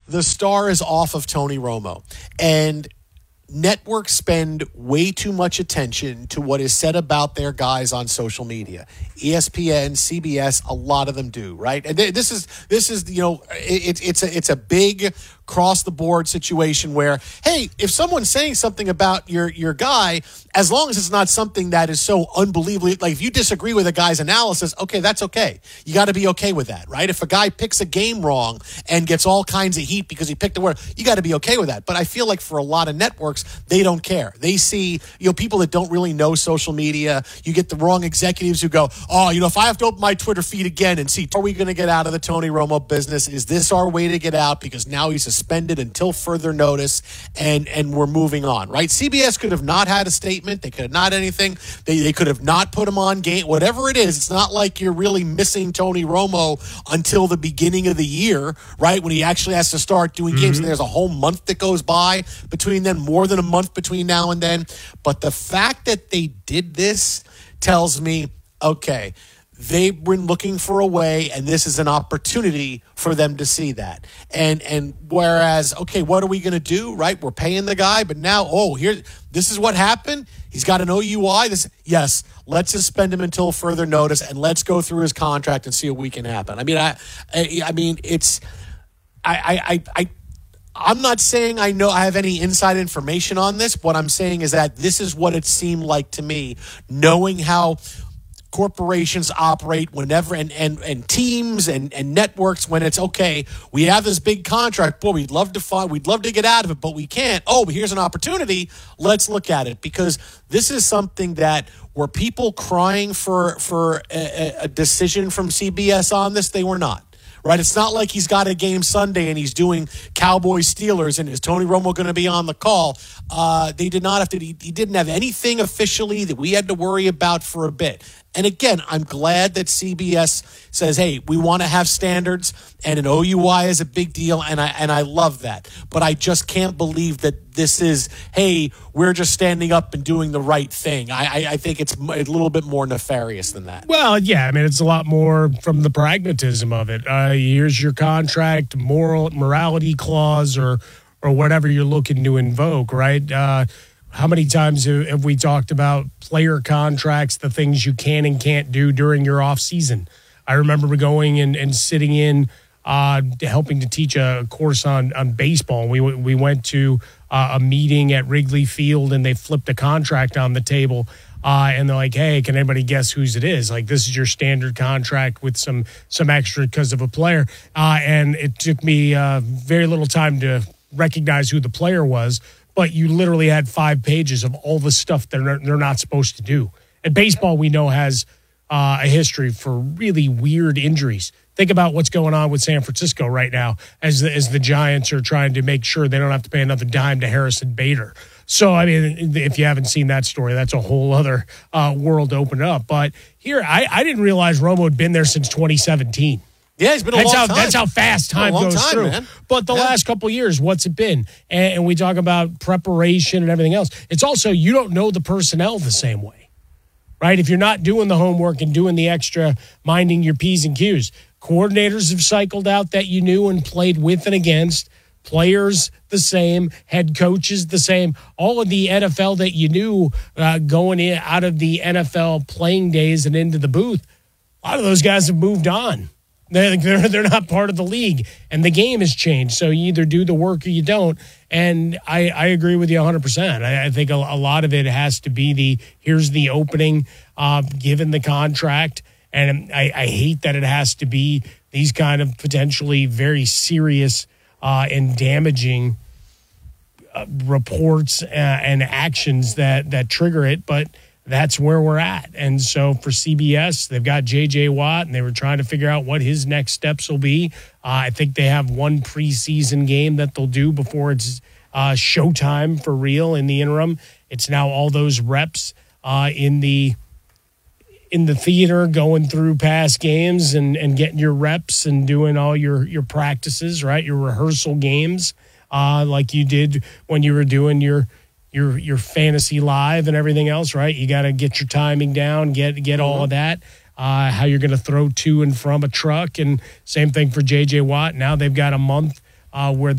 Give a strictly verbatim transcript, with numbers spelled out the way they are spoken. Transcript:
the star is off of Tony Romo, and networks spend way too much attention to what is said about their guys on social media. E S P N, C B S, a lot of them do, right? And this is this is you know it, it's a it's a big across the board situation where, hey, if someone's saying something about your your guy, as long as it's not something that is so unbelievably, like if you disagree with a guy's analysis, okay, that's okay. You got to be okay with that, right? If a guy picks a game wrong and gets all kinds of heat because he picked a word, you got to be okay with that. But I feel like for a lot of networks, they don't care. They see, you know, people that don't really know social media. You get the wrong executives who go, oh, you know, if I have to open my Twitter feed again and see, are we going to get out of the Tony Romo business? Is this our way to get out? Because now he's suspended until further notice, and and we're moving on, right? C B S could have not had a statement. They could have not anything. They they could have not put him on game. Whatever it is, it's not like you're really missing Tony Romo until the beginning of the year, right? When he actually has to start doing mm-hmm. games, and there's a whole month that goes by between then, more than a month between now and then. But the fact that they did this tells me, okay, they've been looking for a way, and this is an opportunity for them to see that. And and whereas, okay, what are we going to do, right? We're paying the guy, but now, oh, here, this is what happened. He's got an O U I. This, yes, let's suspend him until further notice, and let's go through his contract and see what we can happen. I mean, I, I, I mean, it's, I, I, I, I I'm not saying I know I have any inside information on this. What I'm saying is that this is what it seemed like to me, knowing how corporations operate whenever and, and, and teams and, and networks, when it's okay, we have this big contract, boy, we'd love to find, we'd love to get out of it, but we can't. Oh, but here's an opportunity. Let's look at it, because this is something that were people crying for, for a, a decision from C B S on this? They were not. Right, it's not like he's got a game Sunday and he's doing Cowboys Steelers and is Tony Romo going to be on the call? Uh, they did not have to. He, he didn't have anything officially that we had to worry about for a bit. And again, I'm glad that C B S says, "Hey, we want to have standards, and an O U I is a big deal," and I and I love that. But I just can't believe that this is, hey, we're just standing up and doing the right thing. I, I, I think it's a little bit more nefarious than that. Well, yeah, I mean, it's a lot more from the pragmatism of it. Uh, here's your contract, moral morality clause, or or whatever you're looking to invoke, right? Uh, how many times have we talked about player contracts, the things you can and can't do during your off season? I remember going and, and sitting in, uh, helping to teach a course on, on baseball. We we went to uh, a meeting at Wrigley Field, and they flipped a contract on the table. Uh, and they're like, hey, can anybody guess whose it is? Like, this is your standard contract with some some extra because of a player. Uh, and it took me uh, very little time to recognize who the player was. But you literally had five pages of all the stuff that they're, they're not supposed to do. And baseball, we know, has uh, a history for really weird injuries. Think about what's going on with San Francisco right now as the, as the Giants are trying to make sure they don't have to pay another dime to Harrison Bader. So, I mean, if you haven't seen that story, that's a whole other uh, world to open up. But here, I, I didn't realize Romo had been there since twenty seventeen. Yeah, it's been a that's long how, time. That's how fast time goes time, through. Man. But the yeah. last couple of years, what's it been? And, and we talk about preparation and everything else. It's also, you don't know the personnel the same way, right? If you're not doing the homework and doing the extra, minding your P's and Q's. Coordinators have cycled out that you knew and played with and against. Players the same, head coaches the same. All of the N F L that you knew uh, going in out of the N F L playing days and into the booth, a lot of those guys have moved on. They're, they're, they're not part of the league, and the game has changed. So you either do the work or you don't. And I, I agree with you one hundred percent. I, I think a, a lot of it has to be the, here's the opening, uh, given the contract. And I, I hate that it has to be these kind of potentially very serious uh, and damaging uh, reports uh, and actions that, that trigger it. But that's where we're at. And so for C B S, they've got J J Watt, and they were trying to figure out what his next steps will be. Uh, I think they have one preseason game that they'll do before it's uh, showtime for real in the interim. It's now all those reps uh, in the in the theater going through past games and, and getting your reps and doing all your, your practices, right, your rehearsal games uh, like you did when you were doing your your your fantasy live and everything else, right? You got to get your timing down, get get all of that, uh, how you're going to throw to and from a truck. And same thing for J J Watt. Now they've got a month uh, where